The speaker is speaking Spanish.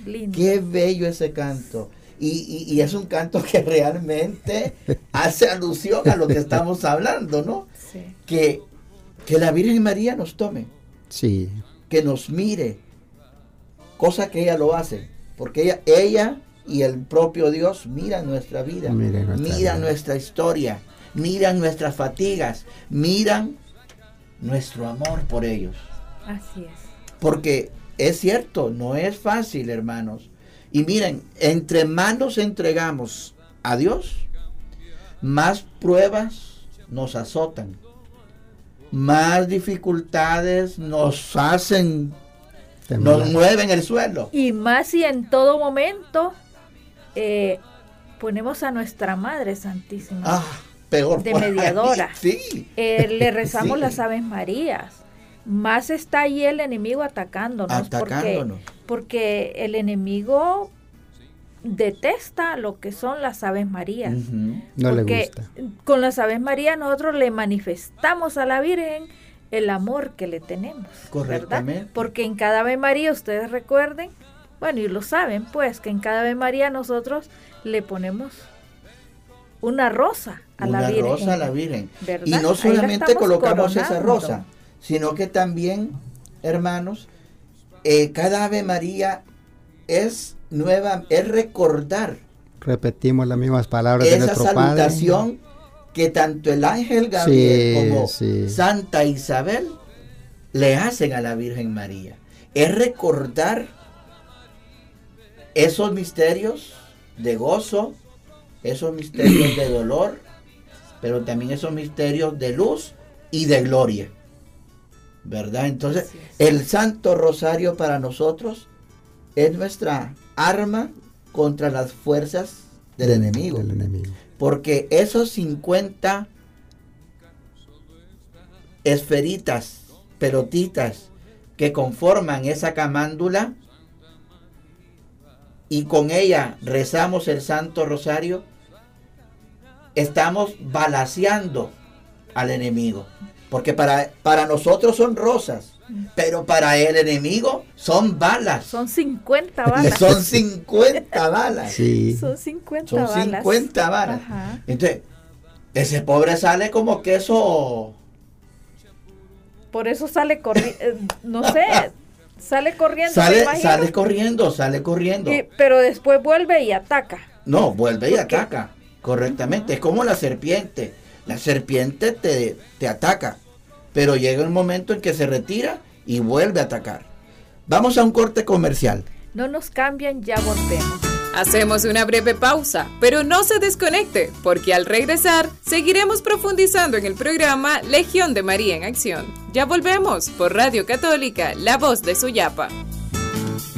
lindo. Qué bello ese canto. Y es un canto que realmente hace alusión a lo que estamos hablando, ¿no? Sí. Que la Virgen María nos tome, Sí. que nos mire, cosa que ella lo hace, porque ella y el propio Dios miran nuestra vida, miran nuestra historia, miran nuestras fatigas, miran nuestro amor por ellos. Así es. Porque es cierto, no es fácil, hermanos. Y miren, entre más nos entregamos a Dios, más pruebas nos azotan, más dificultades nos hacen, nos mueven el suelo. Y más si en todo momento ponemos a nuestra Madre Santísima peor de mediadora. Sí. Le rezamos Sí. las Aves Marías. Más está ahí el enemigo atacándonos. Porque el enemigo detesta lo que son las Aves Marías. No le gusta. Con las Aves Marías nosotros le manifestamos a la Virgen el amor que le tenemos. Correctamente. ¿Verdad? Porque en cada Ave María, ustedes recuerden, bueno, y lo saben, pues, que en cada Ave María nosotros le ponemos una rosa a la Virgen. Una rosa a la Virgen. ¿Verdad? Y no solamente colocamos esa coronando. rosa, sino que también, hermanos, cada Ave María es nueva, es recordar. Repetimos las mismas palabras de nuestro Padre. Esa salutación que tanto el ángel Gabriel como Santa Isabel le hacen a la Virgen María. Es recordar esos misterios de gozo, esos misterios de dolor, pero también esos misterios de luz y de gloria. ¿Verdad? Entonces, el Santo Rosario para nosotros es nuestra arma contra las fuerzas del enemigo. Porque esos 50 esferitas, pelotitas que conforman esa camándula y con ella rezamos el Santo Rosario, estamos balaceando al enemigo. Porque para nosotros son rosas, pero para el enemigo son balas. Son 50 balas. Son 50 balas. Sí. Son 50 Son balas. 50 balas. Ajá. Entonces, ese pobre sale como queso. Por eso sale corriendo, no sé, sale corriendo. Sale corriendo. Pero después vuelve y ataca. No, vuelve y ataca. Correctamente. Es como la serpiente. La serpiente te ataca, pero llega un momento en que se retira y vuelve a atacar. Vamos a un corte comercial. No nos cambian, ya volvemos. Hacemos una breve pausa, pero no se desconecte, porque al regresar seguiremos profundizando en el programa Legión de María en Acción. Ya volvemos por Radio Católica, la voz de Suyapa.